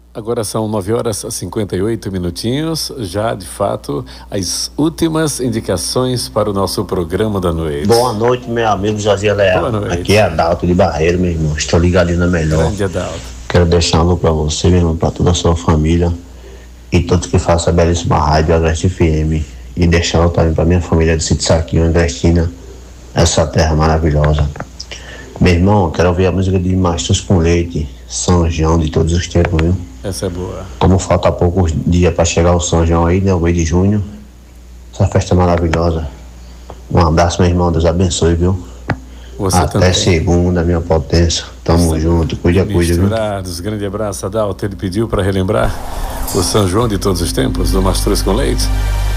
Agora são 9h58, já de fato as últimas indicações para o nosso programa da noite. Boa noite, meu amigo José Leal. Boa noite. Aqui é Adalto de Barreiro, meu irmão. Estou ligadinho na melhor. Grande Adalto. Quero deixar um alô pra você, meu irmão, pra toda a sua família e todos que façam a belíssima rádio Agreste FM. E deixar um também pra minha família de Sítio Saquinho, Agrestina, essa terra maravilhosa. Meu irmão, quero ouvir a música de Mastros com Leite, São João de todos os tempos, viu? Essa é boa. Como falta poucos dias para chegar o São João aí, né? O mês de junho. Essa festa maravilhosa. Um abraço, meu irmão. Deus abençoe, viu? Você até também. Segunda, minha potência. Tamo junto. Cuida, viu? Misturados. Grande abraço, Adalto. Ele pediu para relembrar o São João de todos os tempos, do Mastros com Leite.